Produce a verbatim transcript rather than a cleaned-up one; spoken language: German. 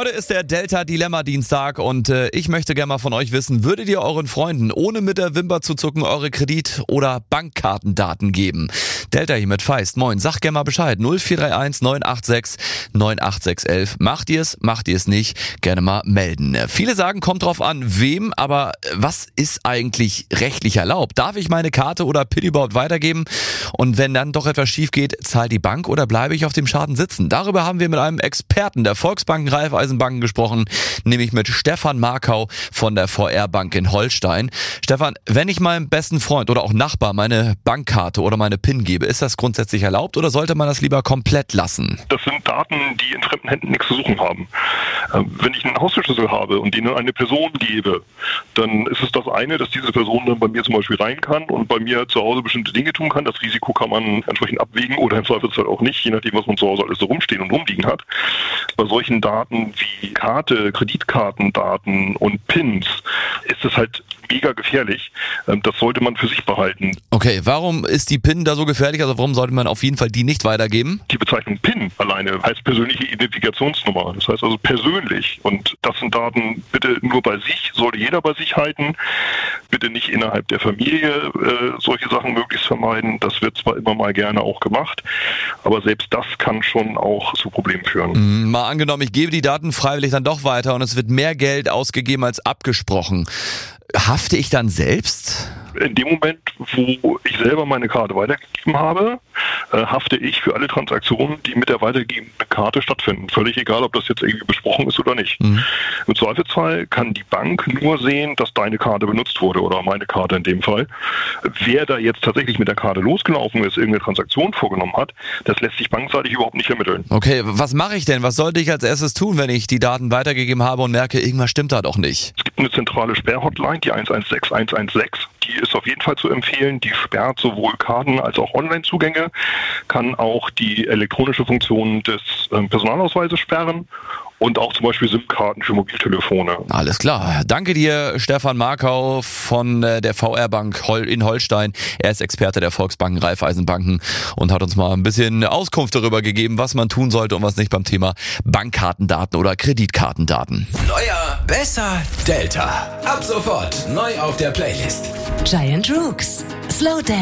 Heute ist der Delta-Dilemma-Dienstag und äh, ich möchte gerne mal von euch wissen, würdet ihr euren Freunden ohne mit der Wimper zu zucken eure Kredit- oder Bankkartendaten geben? Delta hier mit Feist. Moin, sag gerne mal Bescheid. null vier drei eins neun acht sechs neun acht sechs eins eins. Macht ihr es, macht ihr es nicht? Gerne mal melden. Viele sagen, kommt drauf an, wem, aber was ist eigentlich rechtlich erlaubt? Darf ich meine Karte oder PIN überhaupt weitergeben? Und wenn dann doch etwas schief geht, zahlt die Bank oder bleibe ich auf dem Schaden sitzen? Darüber haben wir mit einem Experten der Volksbanken Raiffeisenbanken gesprochen, nämlich mit Stefan Markau von der V R-Bank in Holstein. Stefan, wenn ich meinem besten Freund oder auch Nachbar meine Bankkarte oder meine PIN gebe, ist das grundsätzlich erlaubt oder sollte man das lieber komplett lassen? Das sind Daten, die in fremden Händen nichts zu suchen haben. Wenn ich einen Haustürschlüssel habe und den an eine Person gebe, dann ist es das eine, dass diese Person dann bei mir zum Beispiel rein kann und bei mir zu Hause bestimmte Dinge tun kann. Das Risiko kann man entsprechend abwägen oder im Zweifelsfall auch nicht, je nachdem, was man zu Hause alles so rumstehen und rumliegen hat. Bei solchen Daten wie Karte, Kreditkartendaten und PINs ist es halt mega gefährlich. Das sollte man für sich behalten. Okay, warum ist die PIN da so gefährlich? Also warum sollte man auf jeden Fall die nicht weitergeben? Die Bezeichnung PIN alleine heißt persönliche Identifikationsnummer. Das heißt also persönlich. Und das sind Daten bitte nur bei sich, sollte jeder bei sich halten. Bitte nicht innerhalb der Familie äh, solche Sachen möglichst vermeiden. Das wird zwar immer mal gerne auch gemacht, aber selbst das kann schon auch zu Problemen führen. Mal angenommen, ich gebe die Daten freiwillig dann doch weiter und es wird mehr Geld ausgegeben als abgesprochen. Hafte ich dann selbst? In dem Moment, wo ich selber meine Karte weitergegeben habe, äh, hafte ich für alle Transaktionen, die mit der weitergegebenen Karte stattfinden. Völlig egal, ob das jetzt irgendwie besprochen ist oder nicht. Mhm. Im Zweifelsfall kann die Bank nur sehen, dass deine Karte benutzt wurde oder meine Karte in dem Fall. Wer da jetzt tatsächlich mit der Karte losgelaufen ist, irgendeine Transaktion vorgenommen hat, das lässt sich bankseitig überhaupt nicht ermitteln. Okay, was mache ich denn? Was sollte ich als erstes tun, wenn ich die Daten weitergegeben habe und merke, irgendwas stimmt da doch nicht? Es gibt eine zentrale Sperrhotline, die eins eins sechs eins eins sechs. Die ist auf jeden Fall zu empfehlen. Die sperrt sowohl Karten- als auch Online-Zugänge, kann auch die elektronische Funktion des äh, Personalausweises sperren und auch zum Beispiel SIM-Karten für Mobiltelefone. Alles klar. Danke dir, Stefan Markau von äh, der V R-Bank in Holstein. Er ist Experte der Volksbanken Raiffeisenbanken und hat uns mal ein bisschen Auskunft darüber gegeben, was man tun sollte und was nicht beim Thema Bankkartendaten oder Kreditkartendaten. Neuer, besser, Delta. Ab sofort neu auf der Playlist. Giant Rooks. Slow Dance.